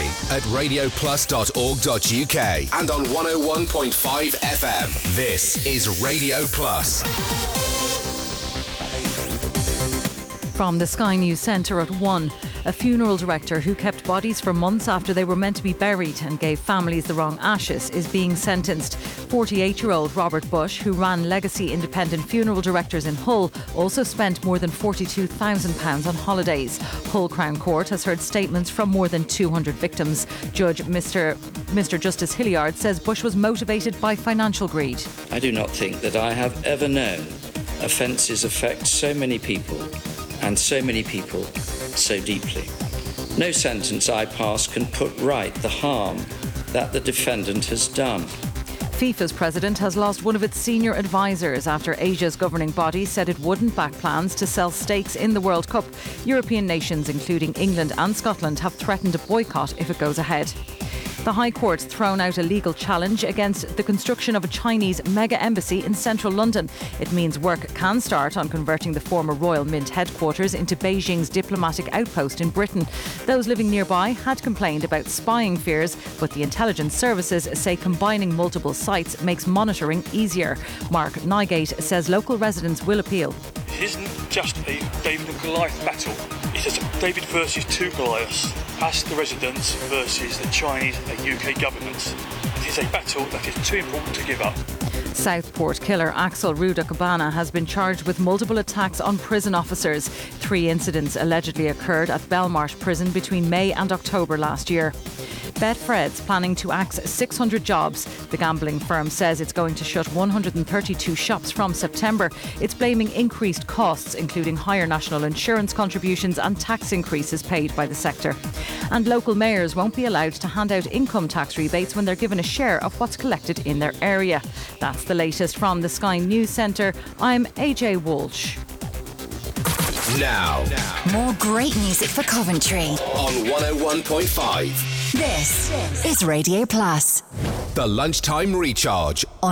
at radioplus.org.uk and on 101.5 FM. This is Radio Plus. From the Sky News Centre at 1, a funeral director who kept bodies for months after they were meant to be buried and gave families the wrong ashes is being sentenced. 48-year-old Robert Bush, who ran Legacy Independent Funeral Directors in Hull, also spent more than £42,000 on holidays. Hull Crown Court has heard statements from more than 200 victims. Judge Mr Justice Hilliard says Bush was motivated by financial greed. I do not think that I have ever known offences affect so many people and so many people so deeply. No sentence I pass can put right the harm that the defendant has done. FIFA's president has lost one of its senior advisors after Asia's governing body said it wouldn't back plans to sell stakes in the World Cup. European nations, including England and Scotland, have threatened a boycott if it goes ahead. The High Court's thrown out a legal challenge against the construction of a Chinese mega embassy in central London. It means work can start on converting the former Royal Mint headquarters into Beijing's diplomatic outpost in Britain. Those living nearby had complained about spying fears, but the intelligence services say combining multiple sites makes monitoring easier. Mark Nygate says local residents will appeal. It isn't just a David and Goliath battle. It is David versus two Goliaths. Us, the residents, versus the Chinese and UK governments. It is a battle that is too important to give up. Southport killer Axel Rudakabana has been charged with multiple attacks on prison officers. 3 incidents allegedly occurred at Belmarsh Prison between May and October last year. Betfred's planning to axe 600 jobs. The gambling firm says it's going to shut 132 shops from September. It's blaming increased costs, including higher national insurance contributions and tax increases paid by the sector. And local mayors won't be allowed to hand out income tax rebates when they're given a share of what's collected in their area. That's the latest from the Sky News Centre. I'm AJ Walsh. Now, more great music for Coventry on 101.5. This is Radio Plus. The Lunchtime Recharge.